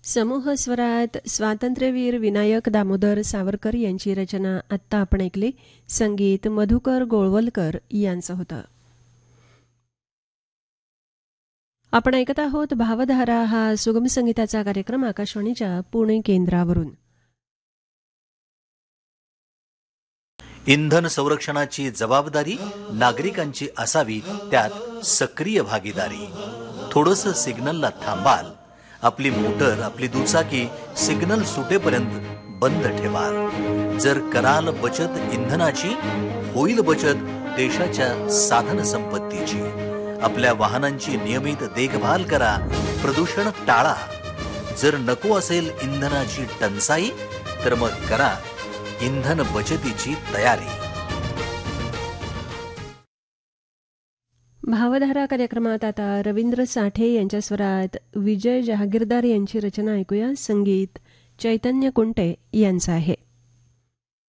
समूह स्वरात स्वातंत्र्यवीर विनायक दामोदर सावरकर यांची रचना आत्ता आपण ऐकली. संगीत मधुकर गोळवलकर यांचं होतं. आपण ऐकत आहोत भावधारा हा सुगम संगीताचा कार्यक्रम आकाशवाणीच्या पुणे केंद्रावरून. इंधन संरक्षणाची जबाबदारी नागरिकांची असावी, त्यात सक्रिय भागीदारी. थोडंसं सिग्नलला थांबाल, आपली मोटर आपली दुचाकी सिग्नल सुटेपर्यंत बंद ठेवाल. जर कराल बचत इंधनाची, होईल बचत देशाच्या साधन संपत्तीची. आपल्या वाहनांची नियमित देखभाल करा, प्रदूषण टाळा. जर नको असेल इंधनाची टंचाई, तर मग करा इंधन बचतीची तयारी. भावधारा कार्यक्रमात आता रवींद्र साठे यांच्या स्वरात विजय जहागीरदार यांची रचना ऐकूया. संगीत चैतन्य कुंटे यांचं आहे.